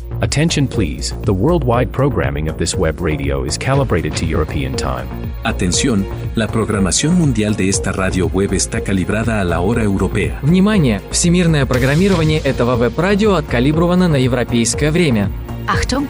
Attention please, the worldwide programming of this web radio is calibrated to European time. Atención, la programación mundial de esta radio web está calibrada a la hora europea. Внимание! Всемирное программирование этого веб-радио откалибровано на европейское время. Achtung,